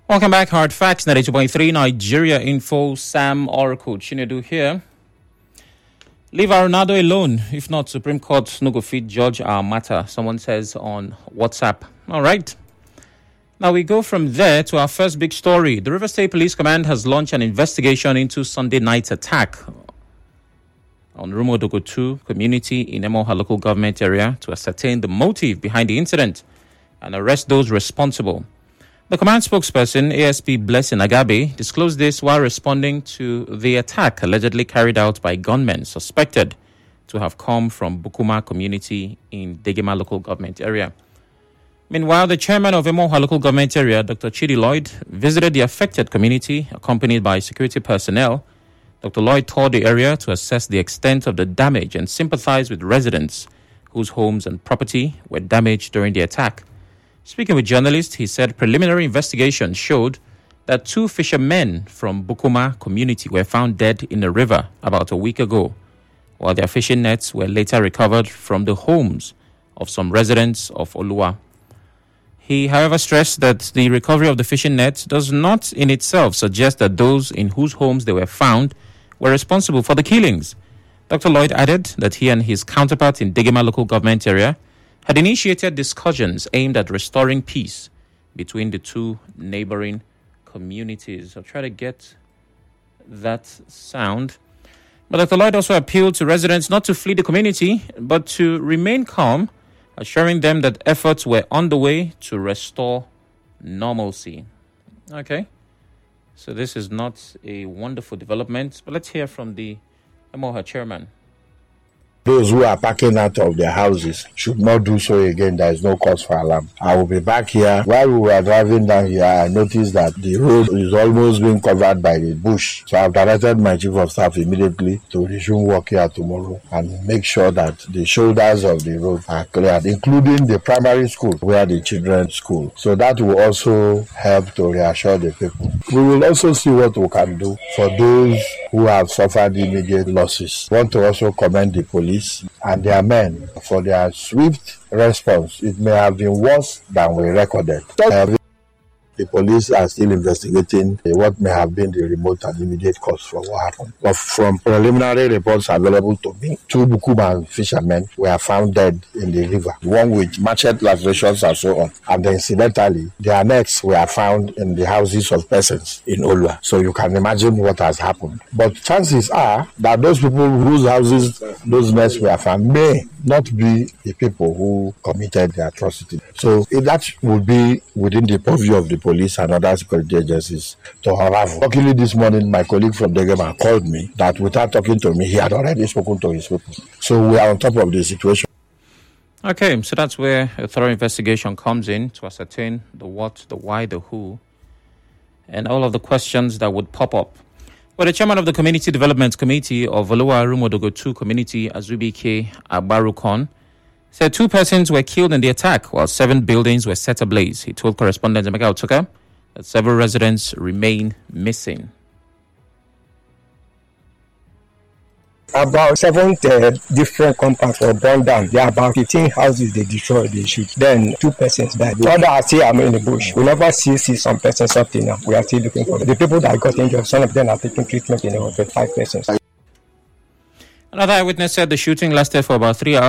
Welcome back. Hard Facts, 92.3 Nigeria Info. Sam Oracle Chinedu here. Leave Ronaldo alone. If not, Supreme Court no go fit judge our matter. Someone says on WhatsApp. All right. Now we go from there to our first big story. The River State Police Command has launched an investigation into Sunday night's attack on Rumodogo 2 community in Emoha local government area to ascertain the motive behind the incident and arrest those responsible. The command spokesperson, ASP Blessing Agabe, disclosed this while responding to the attack allegedly carried out by gunmen suspected to have come from Bukuma community in Degema local government area. Meanwhile, the chairman of Emoha local government area, Dr. Chidi Lloyd, visited the affected community accompanied by security personnel. Dr. Lloyd toured the area to assess the extent of the damage and sympathize with residents whose homes and property were damaged during the attack. Speaking with journalists, he said preliminary investigation showed that 2 fishermen from Bukuma community were found dead in the river about a week ago, while their fishing nets were later recovered from the homes of some residents of Olua. He, however, stressed that the recovery of the fishing nets does not in itself suggest that those in whose homes they were found were responsible for the killings. Dr. Lloyd added that he and his counterpart in Degema local government area had initiated discussions aimed at restoring peace between the 2 neighboring communities. I'll try to get that sound. But Dr. Lloyd also appealed to residents not to flee the community, but to remain calm, assuring them that efforts were on the way to restore normalcy. Okay, so this is not a wonderful development, but let's hear from the Emoha chairman. Those who are packing out of their houses should not do so again. There is no cause for alarm. I will be back here. While we were driving down here, I noticed that the road is almost being covered by the bush. So I've directed my chief of staff immediately to resume work here tomorrow and make sure that the shoulders of the road are cleared, including the primary school where the children school. So that will also help to reassure the people. We will also see what we can do for those who have suffered immediate losses. I want to also commend the police and their men for their swift response. It may have been worse than we recorded. The police are still investigating what may have been the remote and immediate cause for what happened. But from preliminary reports available to me, 2 Bukuma fishermen were found dead in the river, one with machete lacerations and so on. And then incidentally, their necks were found in the houses of persons in Olua. So you can imagine what has happened. But chances are that those people whose houses those necks were found may not be the people who committed the atrocity. So that would be within the purview of the police and other security agencies to unravel. Luckily this morning, my colleague from Degema called me that without talking to me, he had already spoken to his people. So we are on top of the situation. Okay, so that's where a thorough investigation comes in to ascertain the what, the why, the who, and all of the questions that would pop up. Well, the chairman of the Community Development Committee of Olua Rumodogo 2 community, Azubike Abarukon, said 2 persons were killed in the attack while 7 buildings were set ablaze. He told correspondent Emeka Otoka that several residents remain missing. About 7 different compounds were burned down. There are about 15 houses they destroyed, they shoot. Then 2 persons died. The other are still in the bush. We never see some persons up till now. We are still looking for them. The people that got injured, some of them are taking treatment in the hospital, 5 persons. Another eyewitness said the shooting lasted for about 3 hours.